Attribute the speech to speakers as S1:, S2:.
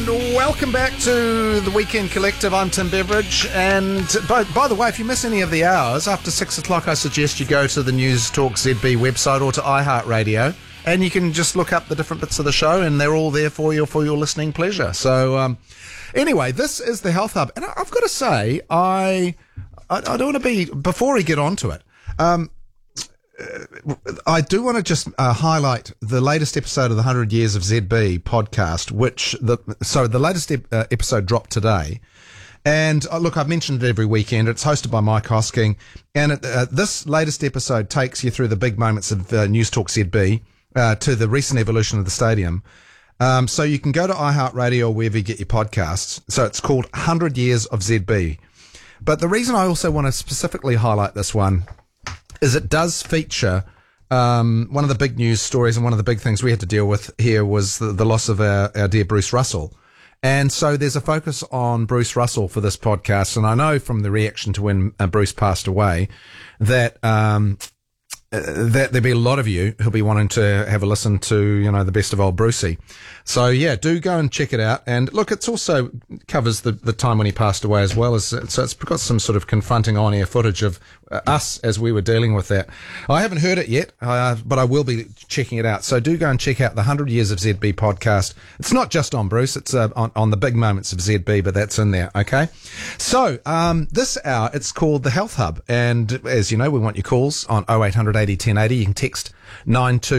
S1: and welcome back to the Weekend Collective. I'm Tim Beveridge, and by the way, if you miss any of the hours, after 6 o'clock I suggest you go to the News Talk ZB website or to iHeartRadio, and you can just look up the different bits of the show, and they're all there for you for your listening pleasure. So anyway, this is the Health Hub, and I've got to say, I don't want to be, before we get on to it, I do want to just highlight the latest episode of the 100 Years of ZB podcast, the latest episode dropped today. And look, I've mentioned it every weekend. It's hosted by Mike Hosking. And this latest episode takes you through the big moments of News Talk ZB to the recent evolution of the stadium. So you can go to iHeartRadio or wherever you get your podcasts. So it's called 100 Years of ZB. But the reason I also want to specifically highlight this one is it does feature one of the big news stories, and one of the big things we had to deal with here was the loss of our dear Bruce Russell. And so there's a focus on Bruce Russell for this podcast. And I know from the reaction to when Bruce passed away that there'll be a lot of you who'll be wanting to have a listen to, the best of old Brucey. So yeah, do go and check it out. And look, it's also covers the time when he passed away as well as, so it's got some sort of confronting on-air footage of us as we were dealing with that. I haven't heard it yet, but I will be checking it out. So do go and check out the 100 Years of ZB podcast. It's not just on Bruce, it's on the big moments of ZB, but that's in there, okay? So, this hour, it's called the Health Hub. And as you know, we want your calls on 0800 80 1080. You can text 92